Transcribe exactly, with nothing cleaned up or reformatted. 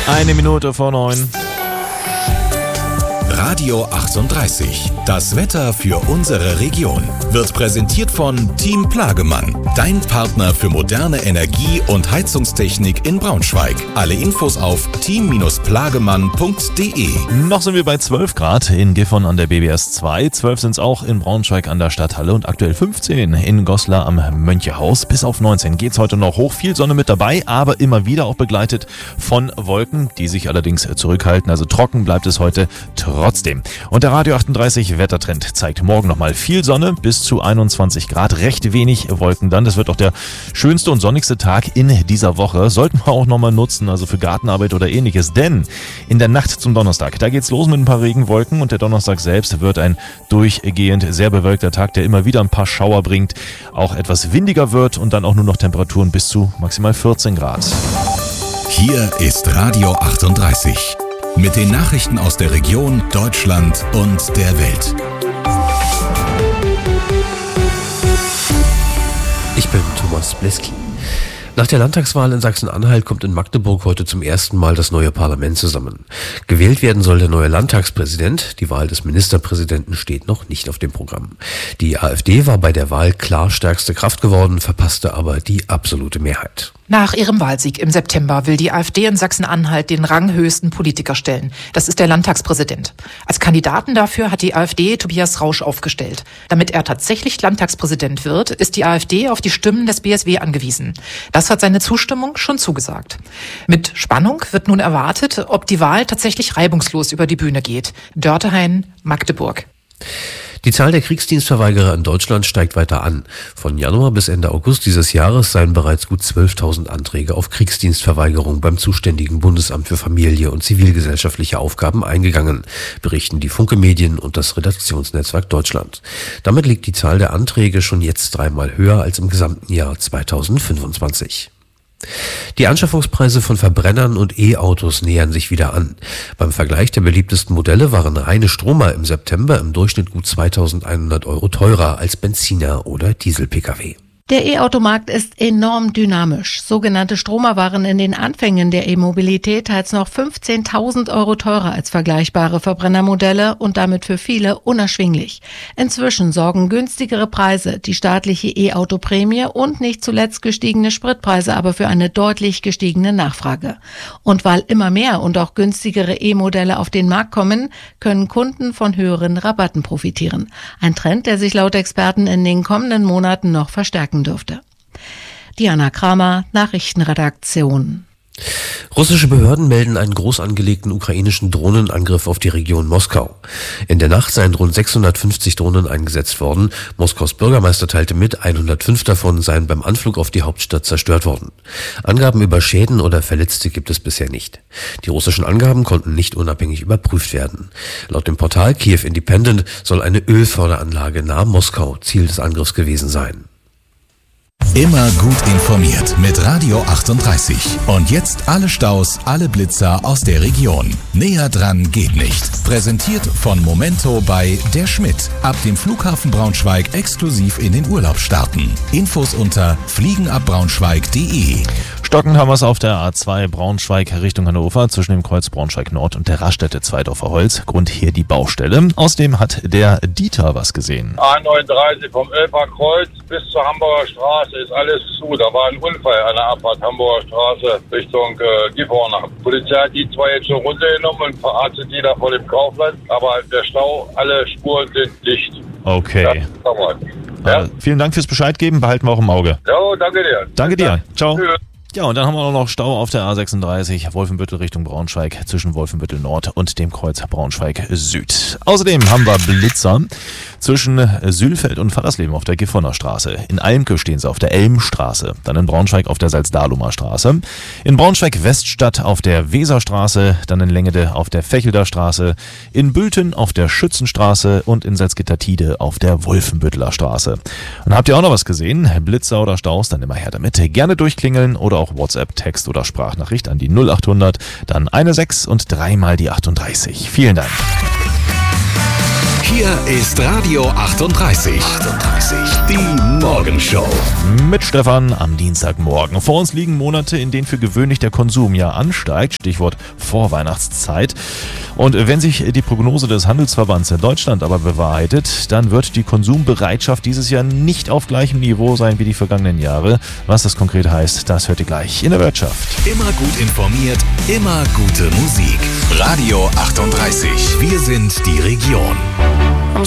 Eine Minute vor neun. Radio achtunddreißig. Das Wetter für unsere Region wird präsentiert von Team Plagemann. Dein Partner für moderne Energie- und Heizungstechnik in Braunschweig. Alle Infos auf team plagemann punkt de. Noch sind wir bei zwölf Grad in Gifhorn an der B B S zwei. zwölf sind es auch in Braunschweig an der Stadthalle und aktuell fünfzehn in Goslar am Mönchehaus. Bis auf neunzehn geht es heute noch hoch. Viel Sonne mit dabei, aber immer wieder auch begleitet von Wolken, die sich allerdings zurückhalten. Also trocken bleibt es heute trotzdem. Und der Radio achtunddreißig Wettertrend zeigt morgen nochmal viel Sonne, bis zu einundzwanzig Grad, recht wenig Wolken dann. Das wird auch der schönste und sonnigste Tag in dieser Woche. Sollten wir auch nochmal nutzen, also für Gartenarbeit oder ähnliches. Denn in der Nacht zum Donnerstag, da geht's los mit ein paar Regenwolken und der Donnerstag selbst wird ein durchgehend sehr bewölkter Tag, der immer wieder ein paar Schauer bringt, auch etwas windiger wird und dann auch nur noch Temperaturen bis zu maximal vierzehn Grad. Hier ist Radio achtunddreißig. Mit den Nachrichten aus der Region, Deutschland und der Welt. Ich bin Thomas Bleski. Nach der Landtagswahl in Sachsen-Anhalt kommt in Magdeburg heute zum ersten Mal das neue Parlament zusammen. Gewählt werden soll der neue Landtagspräsident. Die Wahl des Ministerpräsidenten steht noch nicht auf dem Programm. Die AfD war bei der Wahl klar stärkste Kraft geworden, verpasste aber die absolute Mehrheit. Nach ihrem Wahlsieg im September will die AfD in Sachsen-Anhalt den ranghöchsten Politiker stellen. Das ist der Landtagspräsident. Als Kandidaten dafür hat die AfD Tobias Rausch aufgestellt. Damit er tatsächlich Landtagspräsident wird, ist die AfD auf die Stimmen des B S W angewiesen. Das hat seine Zustimmung schon zugesagt. Mit Spannung wird nun erwartet, ob die Wahl tatsächlich reibungslos über die Bühne geht. Dörtehain, Magdeburg. Die Zahl der Kriegsdienstverweigerer in Deutschland steigt weiter an. Von Januar bis Ende August dieses Jahres seien bereits gut zwölftausend Anträge auf Kriegsdienstverweigerung beim zuständigen Bundesamt für Familie und zivilgesellschaftliche Aufgaben eingegangen, berichten die Funke Medien und das Redaktionsnetzwerk Deutschland. Damit liegt die Zahl der Anträge schon jetzt dreimal höher als im gesamten Jahr zweitausendfünfundzwanzig. Die Anschaffungspreise von Verbrennern und E-Autos nähern sich wieder an. Beim Vergleich der beliebtesten Modelle waren reine Stromer im September im Durchschnitt gut zweitausendeinhundert Euro teurer als Benziner oder Diesel-Pkw. Der E-Automarkt ist enorm dynamisch. Sogenannte Stromer waren in den Anfängen der E-Mobilität teils noch fünfzehntausend Euro teurer als vergleichbare Verbrennermodelle und damit für viele unerschwinglich. Inzwischen sorgen günstigere Preise, die staatliche E-Auto-Prämie und nicht zuletzt gestiegene Spritpreise aber für eine deutlich gestiegene Nachfrage. Und weil immer mehr und auch günstigere E-Modelle auf den Markt kommen, können Kunden von höheren Rabatten profitieren. Ein Trend, der sich laut Experten in den kommenden Monaten noch verstärken dürfte. Diana Kramer, Nachrichtenredaktion. Russische Behörden melden einen groß angelegten ukrainischen Drohnenangriff auf die Region Moskau. In der Nacht seien rund sechshundertfünfzig Drohnen eingesetzt worden. Moskaus Bürgermeister teilte mit, hundertfünf davon seien beim Anflug auf die Hauptstadt zerstört worden. Angaben über Schäden oder Verletzte gibt es bisher nicht. Die russischen Angaben konnten nicht unabhängig überprüft werden. Laut dem Portal Kiev Independent soll eine Ölförderanlage nahe Moskau Ziel des Angriffs gewesen sein. Immer gut informiert mit Radio achtunddreißig. Und jetzt alle Staus, alle Blitzer aus der Region. Näher dran geht nicht. Präsentiert von Momento bei Der Schmidt. Ab dem Flughafen Braunschweig exklusiv in den Urlaub starten. Infos unter fliegenabbraunschweig punkt de. Stockend haben wir es auf der A zwei Braunschweig Richtung Hannover zwischen dem Kreuz Braunschweig Nord und der Raststätte Zweidorfer Holz. Grund hier die Baustelle. Außerdem hat der Dieter was gesehen. A neununddreißig vom Elfer Kreuz bis zur Hamburger Straße ist alles zu. Da war ein Unfall an der Abfahrt Hamburger Straße Richtung äh, Gifhorn. Die Polizei hat die zwei jetzt schon runtergenommen und verarztet die da vor dem Kaufland. Aber der Stau, alle Spuren sind dicht. Okay. Ja, ja. Äh, vielen Dank fürs Bescheid geben. Behalten wir auch im Auge. Ja, danke dir. Danke dir. Ciao. Tschüss. Ja, und dann haben wir auch noch Stau auf der A sechsunddreißig, Wolfenbüttel Richtung Braunschweig, zwischen Wolfenbüttel Nord und dem Kreuz Braunschweig Süd. Außerdem haben wir Blitzer zwischen Sülfeld und Fallersleben auf der Gifhorner Straße. In Almke stehen sie auf der Elmstraße, dann in Braunschweig auf der Salzdahlumer Straße, in Braunschweig Weststadt auf der Weserstraße, dann in Längede auf der Fechelder Straße, in Bülten auf der Schützenstraße und in Salzgitter-Tide auf der Wolfenbütteler Straße. Und habt ihr auch noch was gesehen? Blitzer oder Staus? Dann immer her damit. Gerne durchklingeln oder auch WhatsApp, Text oder Sprachnachricht an die null achthundert, dann eine sechs und dreimal die achtunddreißig. Vielen Dank. Hier ist Radio achtunddreißig. achtunddreißig. Die Morgenshow. Mit Stefan am Dienstagmorgen. Vor uns liegen Monate, in denen für gewöhnlich der Konsum ja ansteigt. Stichwort Vorweihnachtszeit. Und wenn sich die Prognose des Handelsverbands in Deutschland aber bewahrheitet, dann wird die Konsumbereitschaft dieses Jahr nicht auf gleichem Niveau sein wie die vergangenen Jahre. Was das konkret heißt, das hört ihr gleich in der Wirtschaft. Immer gut informiert, immer gute Musik. Radio achtunddreißig. Wir sind die Region.